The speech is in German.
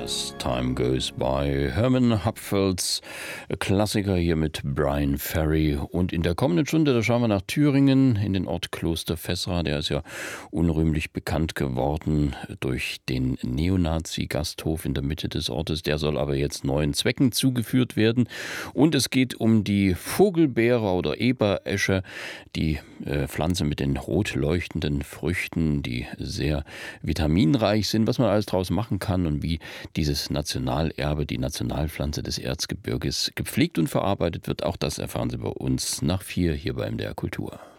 As Time Goes By. Herman Hupfelds Klassiker hier mit Brian Ferry. Und in der kommenden Stunde, da schauen wir nach Thüringen, in den Ort Kloster Fessra. Der ist ja unrühmlich bekannt geworden durch den Neonazi-Gasthof in der Mitte des Ortes. Der soll aber jetzt neuen Zwecken zugeführt werden. Und es geht um die Vogelbeere oder Eberesche, die Pflanze mit den rot leuchtenden Früchten, die sehr vitaminreich sind, was man alles draus machen kann und wie dieses Nationalerbe, die Nationalpflanze des Erzgebirges gepflegt und verarbeitet wird. Auch das erfahren Sie bei uns nach 4 hier bei MDR Kultur.